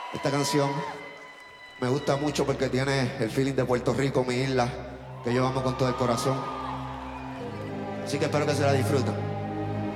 Esta canción me gusta mucho porque tiene el feeling de Puerto Rico, mi isla, que yo amo con todo el corazón. Así que espero que se la disfruten.